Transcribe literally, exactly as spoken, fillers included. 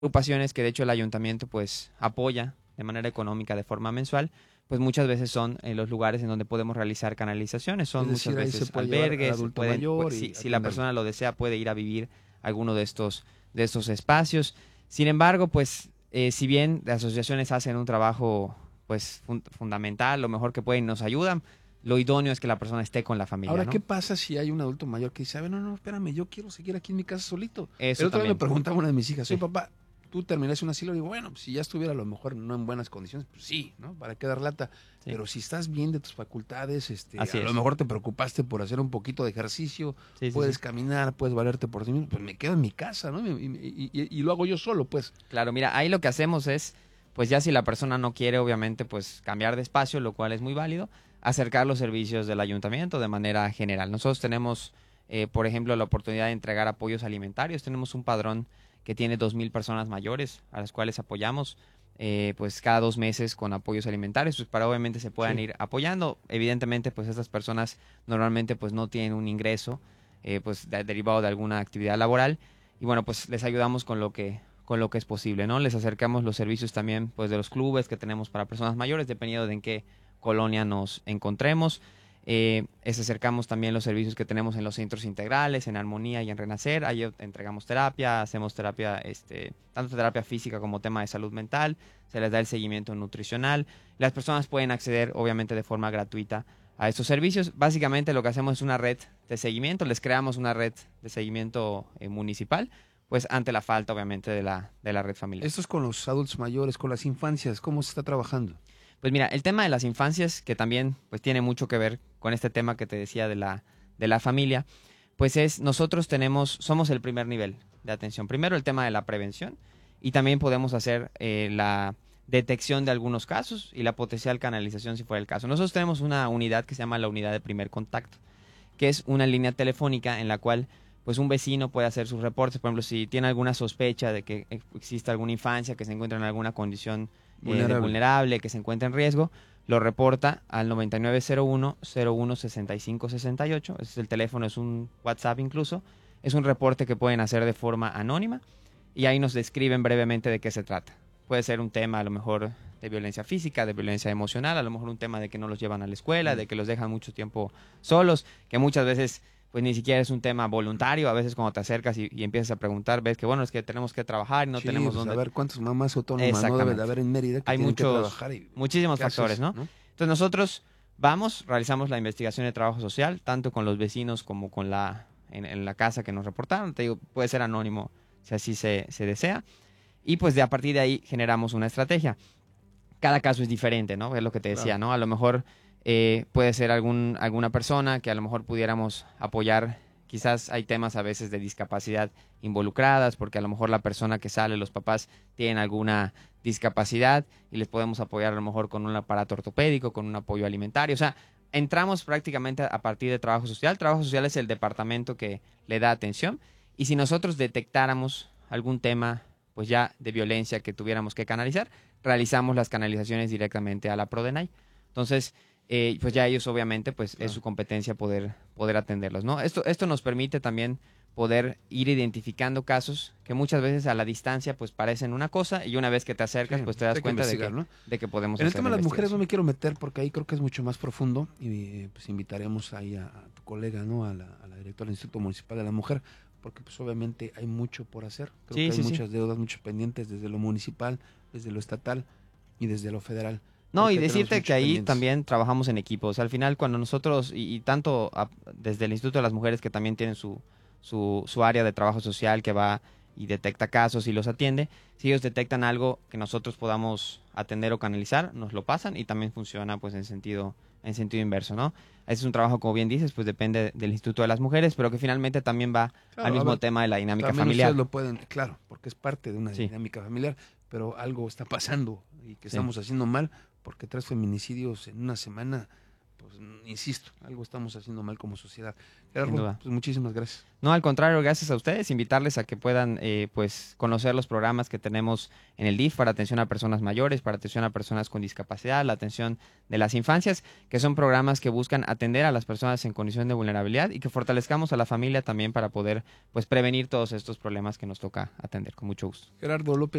agrupaciones que de hecho el ayuntamiento pues apoya de manera económica de forma mensual, pues muchas veces son eh, los lugares en donde podemos realizar canalizaciones, son Es decir, muchas ahí se veces puede llevar al albergues, adulto pueden, pu- mayor si, y si la atenderlo. persona lo desea puede ir a vivir a alguno de estos, de estos espacios. Sin embargo, pues eh, si bien las asociaciones hacen un trabajo pues fun- fundamental, lo mejor que pueden, nos ayudan, lo idóneo es que la persona esté con la familia, Ahora, ¿qué ¿no? pasa si hay un adulto mayor que dice, a ver, no, no, espérame, yo quiero seguir aquí en mi casa solito? El Eso otro día me también. preguntaba una de mis hijas, Sí, oye, papá, ¿tú terminaste un asilo? Y digo, bueno, pues, si ya estuviera a lo mejor no en buenas condiciones, pues sí, ¿no? ¿Para qué dar lata? sí, Pero si estás bien de tus facultades, este, así a lo es. mejor te preocupaste por hacer un poquito de ejercicio, Sí, sí, sí. puedes caminar, puedes valerte por ti mismo, pues me quedo en mi casa, ¿no? Y, y- y- y lo hago yo solo, pues. Claro, mira, ahí lo que hacemos es, pues ya si la persona no quiere, obviamente, pues cambiar de espacio, lo cual es muy válido, acercar los servicios del ayuntamiento de manera general. Nosotros tenemos, eh, por ejemplo, la oportunidad de entregar apoyos alimentarios. Tenemos un padrón que tiene dos mil personas mayores a las cuales apoyamos, eh, pues cada dos meses con apoyos alimentarios, pues para obviamente se puedan Sí. ir apoyando. Evidentemente, pues estas personas normalmente pues no tienen un ingreso, eh, pues de- derivado de alguna actividad laboral y bueno, pues les ayudamos con lo que con lo que es posible, ¿no? Les acercamos los servicios también pues de los clubes que tenemos para personas mayores, dependiendo de en qué colonia nos encontremos. Eh, les acercamos también los servicios que tenemos en los centros integrales, en Armonía y en Renacer. Ahí entregamos terapia, hacemos terapia, este, tanto terapia física como tema de salud mental. Se les da el seguimiento nutricional. Las personas pueden acceder, obviamente, de forma gratuita a estos servicios. Básicamente lo que hacemos es una red de seguimiento. Les creamos una red de seguimiento eh, municipal pues ante la falta obviamente de la, de la red familiar. Esto es con los adultos mayores, con las infancias, ¿cómo se está trabajando? Pues mira, el tema de las infancias, que también pues tiene mucho que ver con este tema que te decía de la, de la familia, pues es, nosotros tenemos, somos el primer nivel de atención. Primero el tema de la prevención y también podemos hacer eh, la detección de algunos casos y la potencial canalización si fuera el caso. Nosotros tenemos una unidad que se llama la unidad de primer contacto, que es una línea telefónica en la cual pues un vecino puede hacer sus reportes, por ejemplo, si tiene alguna sospecha de que existe alguna infancia que se encuentra en alguna condición eh, de Vulnerable. vulnerable, que se encuentra en riesgo, lo reporta al noventa y nueve cero uno cero uno sesenta y cinco sesenta y ocho, ese es el teléfono, es un WhatsApp incluso, es un reporte que pueden hacer de forma anónima y ahí nos describen brevemente de qué se trata. Puede ser un tema a lo mejor de violencia física, de violencia emocional, a lo mejor un tema de que no los llevan a la escuela, Mm. de que los dejan mucho tiempo solos, que muchas veces pues ni siquiera es un tema voluntario, a veces cuando te acercas y, y empiezas a preguntar, ves que bueno, es que tenemos que trabajar y no Sí, tenemos pues a dónde. ver cuántas mamás autónomas no debe de Exactamente. haber en Mérida que Hay tienen que muchos, trabajar y muchísimos ¿qué factores, haces? ¿no? ¿No? Entonces nosotros vamos, realizamos la investigación de trabajo social, tanto con los vecinos como con la, en, en la casa que nos reportaron, te digo, puede ser anónimo si así se, se desea, y pues de a partir de ahí generamos una estrategia. Cada caso es diferente, ¿no? Es lo que te decía, Claro. ¿no? A lo mejor eh, puede ser algún, alguna persona que a lo mejor pudiéramos apoyar. Quizás hay temas a veces de discapacidad involucradas, porque a lo mejor la persona que sale, los papás tienen alguna discapacidad y les podemos apoyar a lo mejor con un aparato ortopédico, con un apoyo alimentario. O sea, entramos prácticamente a partir de trabajo social. Trabajo social es el departamento que le da atención y si nosotros detectáramos algún tema, pues ya de violencia que tuviéramos que canalizar, realizamos las canalizaciones directamente a la Prodenay. Entonces, eh, pues ya ellos obviamente, pues Claro. es su competencia poder, poder atenderlos, ¿no? Esto, esto nos permite también poder ir identificando casos que muchas veces a la distancia pues parecen una cosa y una vez que te acercas Sí, pues te das hay que cuenta de investigar, que, ¿no? de que podemos En el hacer tema la de las mujeres no investigación. me quiero meter porque ahí creo que es mucho más profundo y pues invitaremos ahí a, a tu colega, ¿no? A la, a la directora del Instituto Municipal de la Mujer, porque pues obviamente hay mucho por hacer. Creo Sí, que hay sí, sí. muchas deudas, muchos pendientes desde lo municipal, desde lo estatal y desde lo federal. No, Creo y que tenemos decirte que muchos ahí pendientes. también trabajamos en equipos. Al final, cuando nosotros, y, y tanto a- desde el Instituto de las Mujeres, que también tienen su, su, su área de trabajo social que va y detecta casos y los atiende, si ellos detectan algo que nosotros podamos atender o canalizar, nos lo pasan y también funciona pues en sentido, en sentido inverso, ¿no? Ese es un trabajo, como bien dices, pues depende del Instituto de las Mujeres, pero que finalmente también va Claro, al a mismo ver, tema de la dinámica también familiar. ustedes lo pueden, claro, porque es parte de una Sí, dinámica familiar, pero algo está pasando y que sí. estamos haciendo mal porque tres feminicidios en una semana, pues insisto, algo estamos haciendo mal como sociedad. Gerardo, Sin duda. pues muchísimas gracias. No, al contrario, gracias a ustedes, invitarles a que puedan eh, pues conocer los programas que tenemos en el D I F para atención a personas mayores, para atención a personas con discapacidad, la atención de las infancias, que son programas que buscan atender a las personas en condición de vulnerabilidad y que fortalezcamos a la familia también para poder pues prevenir todos estos problemas que nos toca atender. Con mucho gusto. Gerardo López.